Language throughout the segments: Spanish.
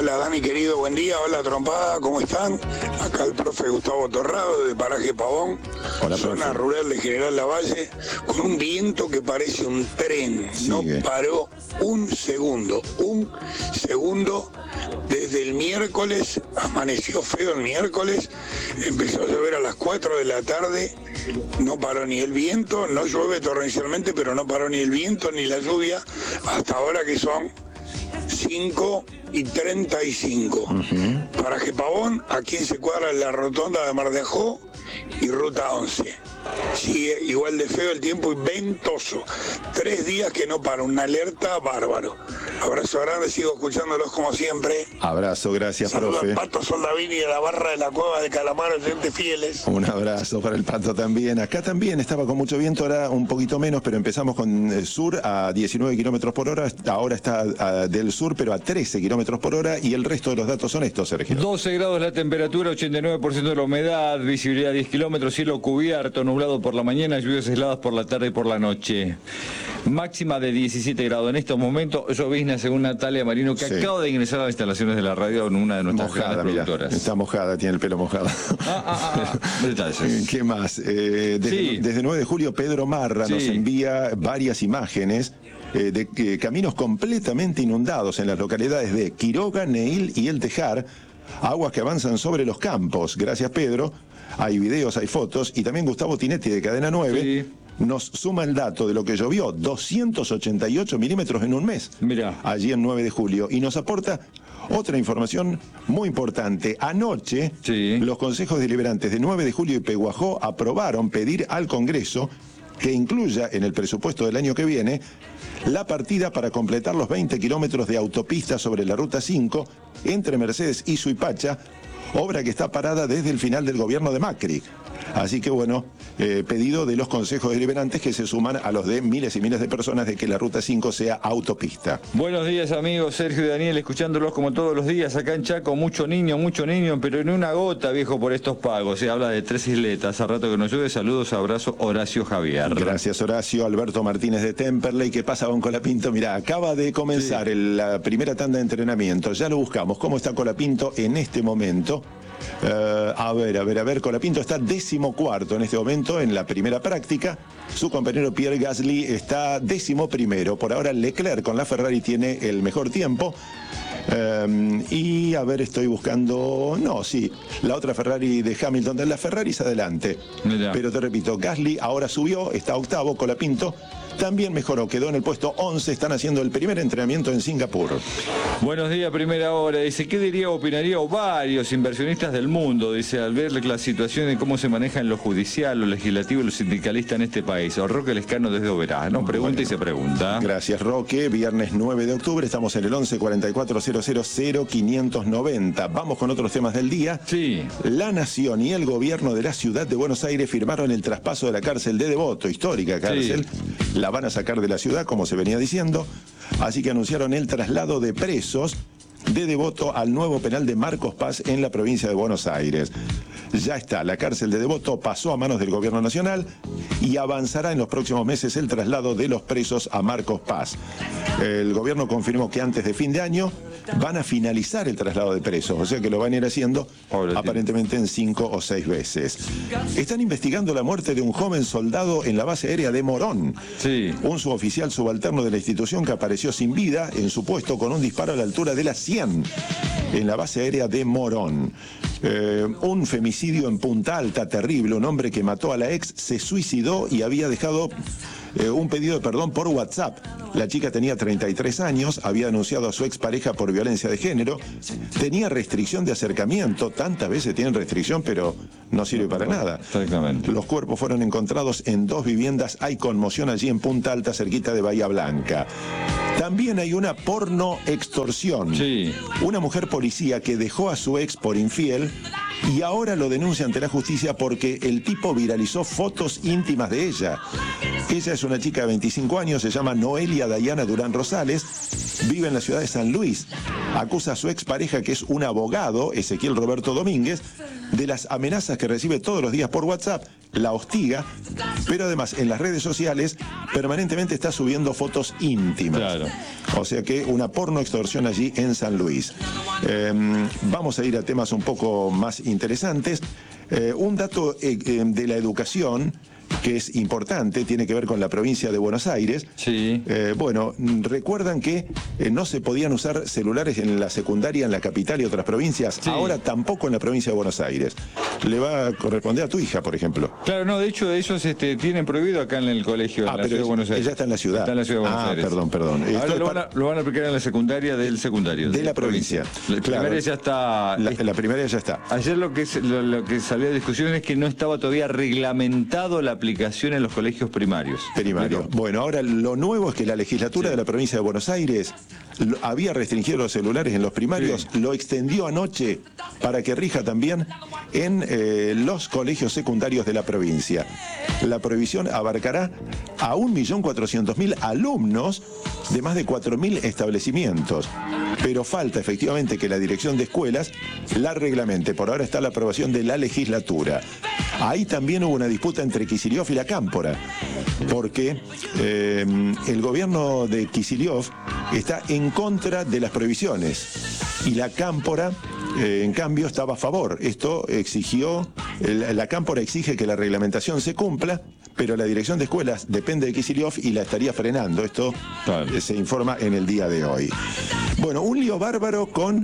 Hola Dani querido, buen día, hola trompada, ¿cómo están? Acá el profe Gustavo Torrado de Paraje Pavón, hola, zona profe. rural de General Lavalle, con un viento que parece un tren, no paró un segundo, desde el miércoles, amaneció feo el miércoles, empezó a llover a las 4 de la tarde, no paró ni el viento, no llueve torrencialmente, pero no paró ni el viento ni la lluvia, hasta ahora que son 5:35. Paraje Pavón, a 15 cuadras de la rotonda de Mar de Ajó y ruta 11. Sigue igual de feo el tiempo y ventoso. 3 días que no para, una alerta bárbaro. Abrazo grande, sigo escuchándolos como siempre. Abrazo, gracias, Saludos profe. al Pato Soldavini de la barra de la Cueva de Calamar, oyentes fieles. Un abrazo para el Pato también. Acá también estaba con mucho viento, ahora un poquito menos, pero empezamos con sur a 19 kilómetros por hora. Ahora está del sur, pero a 13 kilómetros por hora. Y el resto de los datos son estos, Sergio. 12 grados la temperatura, 89% de la humedad, visibilidad 10 kilómetros, cielo cubierto, nublado por la mañana, lluvias aisladas por la tarde y por la noche. Máxima de 17 grados. En estos momentos, llovizna según Natalia Marino, que acaba de ingresar a las instalaciones de la radio en una de nuestras grandes productoras. Está mojada, tiene el pelo mojado. ¿Qué más? Desde 9 de julio, Pedro Marra nos envía varias imágenes de caminos completamente inundados en las localidades de Quiroga, Neil y El Tejar. Aguas que avanzan sobre los campos. Gracias, Pedro. Hay videos, hay fotos. Y también Gustavo Tinetti de Cadena 9 nos suma el dato de lo que llovió, 288 milímetros en un mes. Mirá. Allí en 9 de julio. Y nos aporta otra información muy importante. Anoche, los consejos deliberantes de 9 de julio y Peguajó aprobaron pedir al Congreso que incluya en el presupuesto del año que viene la partida para completar los 20 kilómetros de autopista sobre la Ruta 5 entre Mercedes y Suipacha, obra que está parada desde el final del gobierno de Macri. Así que bueno, pedido de los consejos deliberantes que se suman a los de miles y miles de personas de que la Ruta 5 sea autopista. Buenos días amigos, Sergio y Daniel, escuchándolos como todos los días acá en Chaco, mucho niño, pero en una gota, viejo, por estos pagos. Se habla de 3 isletas, hace rato que nos llueve. Saludos, abrazo, Horacio Javier. Gracias, Horacio. Alberto Martínez de Temperley. ¿Qué pasa con Colapinto? Mirá, acaba de comenzar la primera tanda de entrenamiento. Ya lo buscamos. ¿Cómo está Colapinto en este momento? A ver, Colapinto está 14º en este momento en la primera práctica. Su compañero Pierre Gasly está 11º. Por ahora Leclerc con la Ferrari tiene el mejor tiempo. Y a ver, estoy buscando... la otra Ferrari de Hamilton. La Ferrari es adelante. Mirá. Pero te repito, Gasly ahora subió, está 8º, Colapinto también mejoró, quedó en el puesto 11, están haciendo el primer entrenamiento en Singapur. Buenos días, primera hora. Dice, ¿qué diría o opinaría varios inversionistas del mundo? Dice, al ver la situación de cómo se maneja en lo judicial, lo legislativo y lo sindicalista en este país. O Roque Lescano desde Oberá, ¿no? Pregunta y se pregunta. Gracias, Roque. Viernes 9 de octubre, estamos en el 11 44 00 0590. Vamos con otros temas del día. La Nación y el gobierno de la ciudad de Buenos Aires firmaron el traspaso de la cárcel de Devoto, histórica cárcel. La van a sacar de la ciudad, como se venía diciendo, así que anunciaron el traslado de presos de Devoto al nuevo penal de Marcos Paz en la provincia de Buenos Aires. Ya está, la cárcel de Devoto pasó a manos del gobierno nacional y avanzará en los próximos meses el traslado de los presos a Marcos Paz. El gobierno confirmó que antes de fin de año van a finalizar el traslado de presos, o sea que lo van a ir haciendo aparentemente en 5 o 6 veces. Están investigando la muerte de un joven soldado en la base aérea de Morón. Un suboficial subalterno de la institución que apareció sin vida en su puesto con un disparo a la altura de la 100 en la base aérea de Morón. Un femicidio en Punta Alta terrible. Un hombre que mató a la ex se suicidó y había dejado un pedido de perdón por WhatsApp. La chica tenía 33 años, había denunciado a su expareja por violencia de género, tenía restricción de acercamiento, tantas veces tienen restricción, pero no sirve para nada. Exactamente. Los cuerpos fueron encontrados en 2 viviendas, hay conmoción allí en Punta Alta, cerquita de Bahía Blanca. También hay una porno extorsión. Una mujer policía que dejó a su ex por infiel y ahora lo denuncia ante la justicia porque el tipo viralizó fotos íntimas de ella. Ella es una chica de 25 años, se llama Noelia Dayana Durán Rosales, vive en la ciudad de San Luis. Acusa a su expareja, que es un abogado, Ezequiel Roberto Domínguez, de las amenazas que recibe todos los días por WhatsApp, la hostiga, pero además en las redes sociales permanentemente está subiendo fotos íntimas. Claro. O sea que una porno extorsión allí en San Luis. Vamos a ir a temas un poco más interesantes. Un dato de la educación que es importante, tiene que ver con la provincia de Buenos Aires. Sí. Bueno, recuerdan que no se podían usar celulares en la secundaria en la capital y otras provincias. Sí. Ahora tampoco en la provincia de Buenos Aires. Le va a corresponder a tu hija, por ejemplo. Claro, no, de hecho ellos tienen prohibido acá en el colegio, en la ciudad de Buenos Aires. Ella está en la ciudad. Está en la ciudad de Buenos Aires. Perdón. Ahora lo van a aplicar en la secundaria del secundario. De la provincia. La primaria ya está. La primaria ya está. Ayer lo que salió de discusión es que no estaba todavía reglamentado la aplicación en los colegios primarios. Bueno, ahora lo nuevo es que la legislatura de la provincia de Buenos Aires había restringido los celulares en los primarios, lo extendió anoche para que rija también en los colegios secundarios de la provincia. La prohibición abarcará a 1.400.000 alumnos de más de 4.000 establecimientos. Pero falta efectivamente que la dirección de escuelas la reglamente. Por ahora está la aprobación de la legislatura. Ahí también hubo una disputa entre Kicillof y la Cámpora, porque el gobierno de Kicillof está en contra de las prohibiciones y la Cámpora, en cambio, estaba a favor. Esto exigió, la Cámpora exige que la reglamentación se cumpla, pero la dirección de escuelas depende de Kicillof y la estaría frenando. Esto se informa en el día de hoy. Bueno, un lío bárbaro con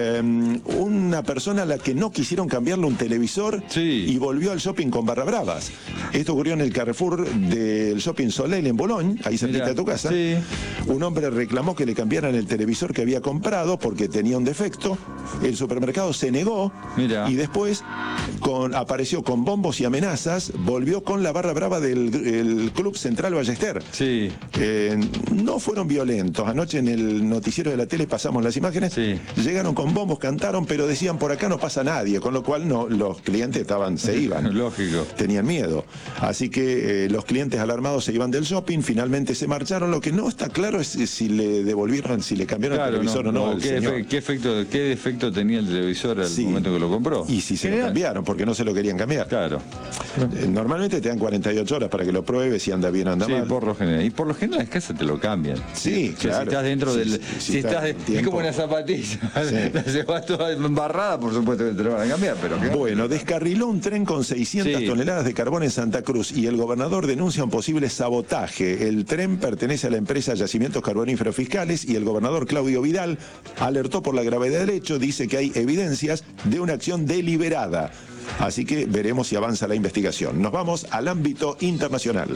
una persona a la que no quisieron cambiarle un televisor y volvió al shopping con barra bravas. Esto ocurrió en el Carrefour del Shopping Soleil en Boulogne, ahí cerquita de tu casa. Sí. Un hombre reclamó que le cambiaran el televisor que había comprado porque tenía un defecto. El supermercado se negó y después apareció con bombos y amenazas, volvió con la barra brava del Club Central Ballester. Sí. No fueron violentos. Anoche en el noticiero de la tele pasamos las imágenes. Sí. Llegaron con bombos, cantaron, pero decían por acá no pasa nadie, con lo cual los clientes se iban. Lógico. Tenían miedo. Así que los clientes alarmados se iban del shopping, finalmente se marcharon. Lo que no está claro es si le devolvieron, si le cambiaron el televisor o no. ¿Qué defecto tenía el televisor al momento que lo compró? Y si se lo cambiaron, porque no se lo querían cambiar. Claro. Normalmente te dan 48 horas para que lo pruebes si anda bien o anda mal. Sí, por lo general. Y por lo general en las casas te lo cambian. Sí, claro. Si estás dentro del... es como una zapatilla. La llevas toda embarrada, por supuesto que te lo van a cambiar. Pero bueno, descarriló un tren con 600 toneladas de carbón en Santa Cruz y el gobernador denuncia un posible sabotaje. El tren pertenece a la empresa Yacimientos Carboníferos Fiscales y el gobernador Claudio Vidal alertó por la gravedad del hecho, dice que hay evidencias de una acción deliberada. Así que veremos si avanza la investigación. Nos vamos al ámbito internacional.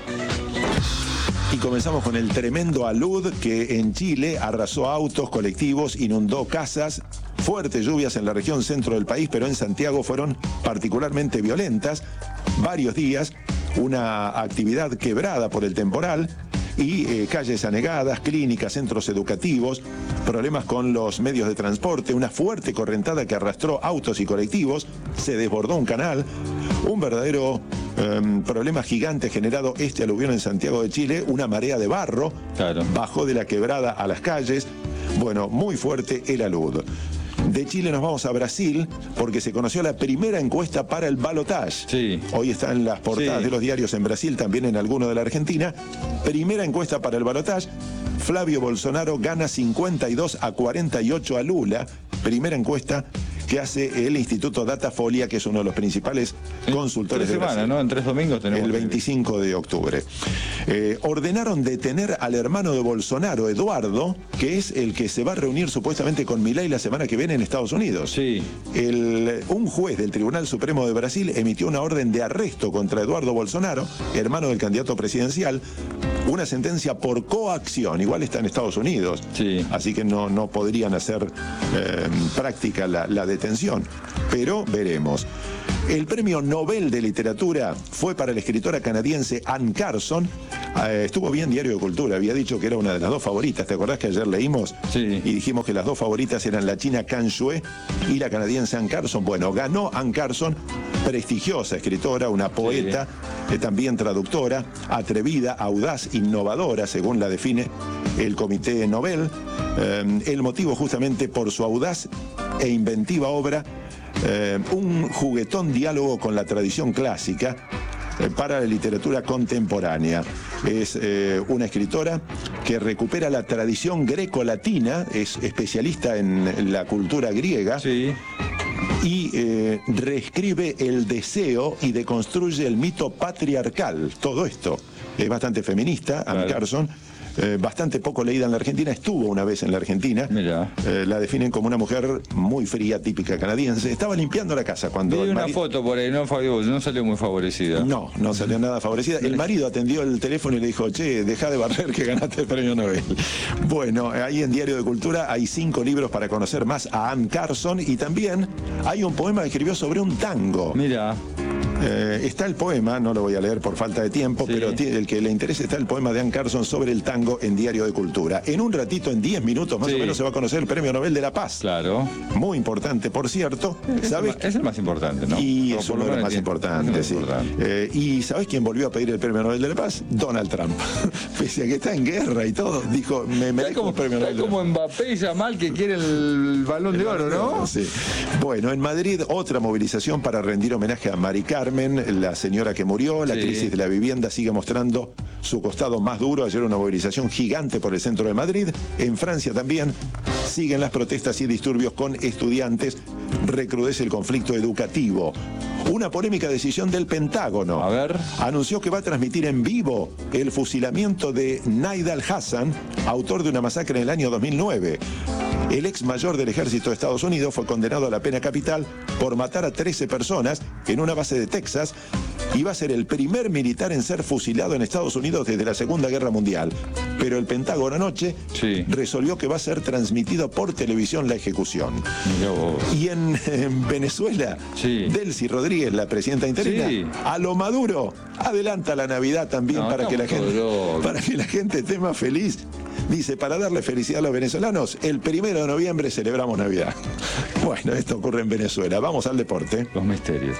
Y comenzamos con el tremendo alud que en Chile arrasó autos, colectivos, inundó casas. Fuertes lluvias en la región centro del país, pero en Santiago fueron particularmente violentas. Varios días, una actividad quebrada por el temporal y calles anegadas, clínicas, centros educativos, problemas con los medios de transporte, una fuerte correntada que arrastró autos y colectivos, se desbordó un canal, un verdadero problema gigante generado este aluvión en Santiago de Chile, una marea de barro, bajó de la quebrada a las calles, bueno, muy fuerte el alud. De Chile nos vamos a Brasil porque se conoció la primera encuesta para el balotaje. Sí. Hoy está en las portadas de los diarios en Brasil, también en alguno de la Argentina. Primera encuesta para el balotaje. Flavio Bolsonaro gana 52 a 48 a Lula. Primera encuesta que hace el Instituto Datafolia, que es uno de los principales consultores de Brasil. ¿No? En 3 domingos tenemos. El 25 de octubre. Ordenaron detener al hermano de Bolsonaro, Eduardo, que es el que se va a reunir supuestamente con Milei la semana que viene en Estados Unidos. Sí. Un juez del Tribunal Supremo de Brasil emitió una orden de arresto contra Eduardo Bolsonaro, hermano del candidato presidencial, una sentencia por coacción. Igual está en Estados Unidos, así que no podrían hacer práctica la detención, pero veremos. El premio Nobel de Literatura fue para la escritora canadiense Anne Carson. Estuvo bien Diario de Cultura, había dicho que era una de las 2 favoritas. ¿Te acordás que ayer leímos? Sí. Y dijimos que las 2 favoritas eran la china Can Xue y la canadiense Anne Carson. Bueno, ganó Anne Carson, prestigiosa escritora, una poeta, también traductora, atrevida, audaz, innovadora, según la define el Comité Nobel. El motivo justamente por su audaz e inventiva obra un juguetón diálogo con la tradición clásica para la literatura contemporánea. Es una escritora que recupera la tradición greco-latina, es especialista en la cultura griega. Sí. Y reescribe el deseo y deconstruye el mito patriarcal. Todo esto es bastante feminista, Anne Carson. Bastante poco leída en la Argentina, estuvo una vez en la Argentina. La definen como una mujer muy fría, típica canadiense. Estaba limpiando la casa cuando... Vi una foto por ahí, no salió muy favorecida. No salió nada favorecida. El marido atendió el teléfono y le dijo, che, deja de barrer que ganaste el premio Nobel. Bueno, ahí en Diario de Cultura hay 5 libros para conocer más a Anne Carson y también hay un poema que escribió sobre un tango. Mira. Está el poema, no lo voy a leer por falta de tiempo, pero el que le interese está el poema de Anne Carson sobre el tango en Diario de Cultura. En un ratito, en 10 minutos más o menos, se va a conocer el Premio Nobel de la Paz. Claro. Muy importante, por cierto. Es el más importante, ¿no? Y es uno de los más importantes, sí. ¿Y sabés quién volvió a pedir el Premio Nobel de la Paz? Donald Trump. Pese a que está en guerra y todo, dijo, me merezco el Premio Nobel. Está como Mbappé y Yamal que quiere el Balón de Oro, ¿no? Sí. Bueno, en Madrid otra movilización para rendir homenaje a Mari Carmen, la señora que murió. La crisis de la vivienda sigue mostrando su costado más duro. Ayer una movilización gigante por el centro de Madrid. En Francia también siguen las protestas y disturbios con estudiantes. Recrudece el conflicto educativo. Una polémica decisión del Pentágono. A ver. Anunció que va a transmitir en vivo el fusilamiento de Naid al-Hassan, autor de una masacre en el año 2009. El ex mayor del ejército de Estados Unidos fue condenado a la pena capital por matar a 13 personas en una base de Texas y va a ser el primer militar en ser fusilado en Estados Unidos desde la Segunda Guerra Mundial. Pero el Pentágono anoche resolvió que va a ser transmitido por televisión la ejecución. Y en Venezuela, Delcy Rodríguez, la presidenta interina, a lo Maduro, adelanta la Navidad también para que la gente esté más feliz. Dice, para darle felicidad a los venezolanos, el 1 de noviembre celebramos Navidad. Bueno, esto ocurre en Venezuela. Vamos al deporte. Los misterios.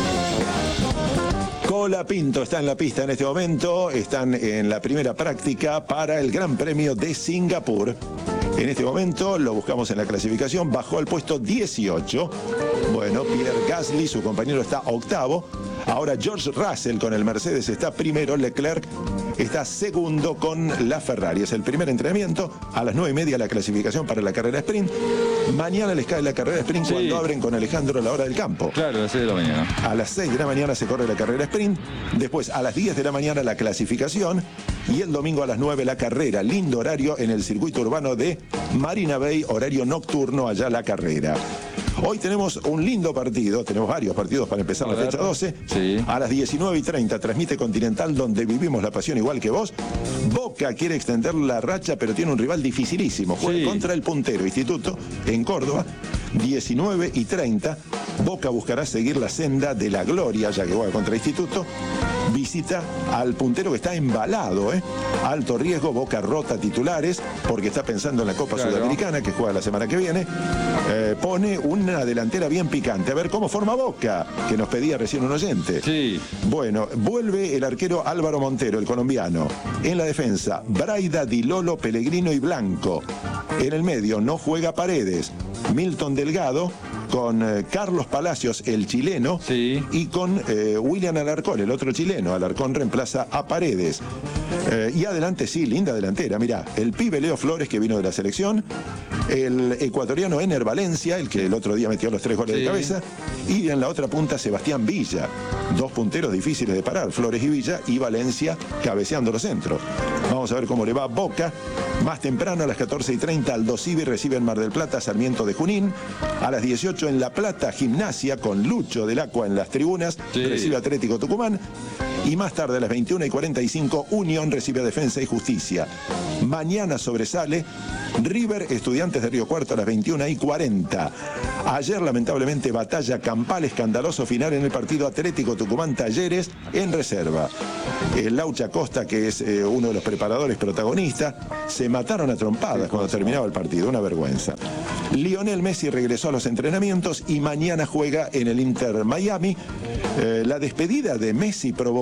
Colapinto está en la pista en este momento. Están en la primera práctica para el Gran Premio de Singapur. En este momento lo buscamos en la clasificación. Bajó al puesto 18. Bueno, Pierre Gasly, su compañero, está octavo. Ahora George Russell con el Mercedes está primero. Leclerc está segundo con la Ferrari. Es el primer entrenamiento. A las 9:30 la clasificación para la carrera sprint. Mañana les cae la carrera sprint cuando abren con Alejandro la hora del campo. Claro, a las 6 de la mañana. A las 6 de la mañana se corre la carrera sprint. Después a las 10 de la mañana la clasificación. Y el domingo a las 9 la carrera. Lindo horario en el circuito urbano de Marina Bay. Horario nocturno allá la carrera. Hoy tenemos un lindo partido, tenemos varios partidos para empezar la fecha 12. A las 19:30 transmite Continental, donde vivimos la pasión igual que vos. Boca quiere extender la racha, pero tiene un rival dificilísimo. Juega contra el puntero Instituto en Córdoba. 19:30. Boca buscará seguir la senda de la gloria, ya que juega contra Instituto. Visita al puntero que está embalado, alto riesgo. Boca rota titulares porque está pensando en la Copa Sudamericana que juega la semana que viene. Pone una delantera bien picante. A ver cómo forma Boca, que nos pedía recién un oyente. Bueno, vuelve el arquero Álvaro Montero, el colombiano. En la defensa, Braida, Di Lolo, Pellegrino y Blanco. En el medio no juega Paredes. Milton Delgado con Carlos Palacios, el chileno, y con William Alarcón, el otro chileno. Alarcón reemplaza a Paredes. Y adelante, linda delantera. Mirá, el pibe Leo Flores, que vino de la selección, el ecuatoriano Ener Valencia, el que el otro día metió los 3 goles de cabeza, y en la otra punta Sebastián Villa. 2 punteros difíciles de parar, Flores y Villa, y Valencia cabeceando los centros. Vamos a ver cómo le va a Boca. Más temprano, a las 14:30, Aldo Civi recibe en Mar del Plata Sarmiento de Junín. A las 18 en La Plata, Gimnasia con Lucho del Acua en las tribunas, recibe Atlético Tucumán. Y más tarde, a las 21:45, Unión recibe a Defensa y Justicia. Mañana sobresale River Estudiantes de Río Cuarto a las 21:40. Ayer, lamentablemente, batalla campal, escandaloso final en el partido Atlético Tucumán Talleres en reserva. El Laucha Costa, que es uno de los preparadores protagonistas, se mataron a trompadas cuando terminaba el partido, una vergüenza. Lionel Messi regresó a los entrenamientos y mañana juega en el Inter Miami. La despedida de Messi provocó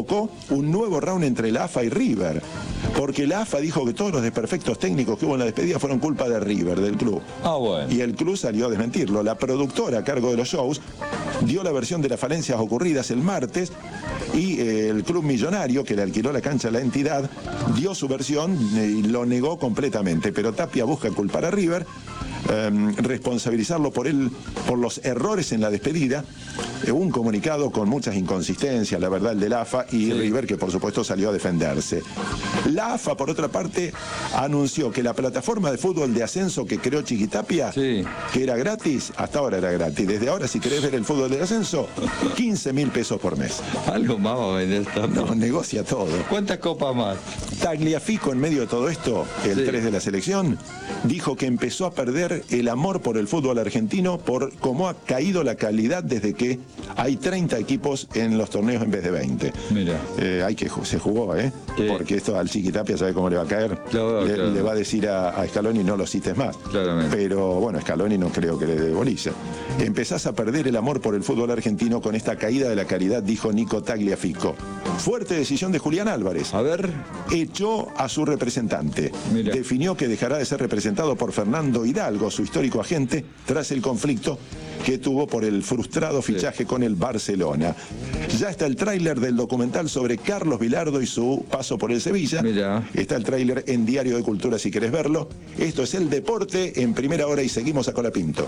provocó un nuevo round entre la AFA y River, porque la AFA dijo que todos los desperfectos técnicos que hubo en la despedida fueron culpa de River, del club. Bueno. Y el club salió a desmentirlo. La productora a cargo de los shows dio la versión de las falencias ocurridas el martes y el club millonario, que le alquiló la cancha a la entidad, dio su versión y lo negó completamente. Pero Tapia busca culpar a River, responsabilizarlo por los errores en la despedida. Un comunicado con muchas inconsistencias, la verdad, el de la AFA y River, que por supuesto salió a defenderse. La AFA, por otra parte, anunció que la plataforma de fútbol de ascenso que creó Chiquitapia, que era gratis, hasta ahora era gratis. Desde ahora, si querés ver el fútbol de ascenso, 15.000 pesos por mes. Algo más va a vender también. No, negocia todo. ¿Cuántas copas más? Tagliafico, en medio de todo esto, el 3 de la selección, dijo que empezó a perder el amor por el fútbol argentino por cómo ha caído la calidad desde que hay 30 equipos en los torneos en vez de 20. Mira. Se jugó, porque esto al Chiquitapia sabe cómo le va a caer. Le va a decir a Scaloni no lo cites más. Claramente. Pero bueno, Scaloni no creo que le dé bolilla. Empezás a perder el amor por el fútbol argentino con esta caída de la calidad, dijo Nico Tagliafico. Fuerte decisión de Julián Álvarez. A ver. Echó a su representante. Mira. Definió que dejará de ser representado por Fernando Hidalgo, su histórico agente, tras el conflicto que tuvo por el frustrado fichaje con el Barcelona. Ya está el tráiler del documental sobre Carlos Bilardo y su paso por el Sevilla. Mirá. Está el tráiler en Diario de Cultura si querés verlo. Esto es El Deporte en Primera Hora y seguimos a Colapinto.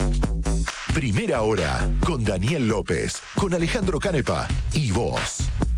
Primera Hora con Daniel López, con Alejandro Canepa y vos.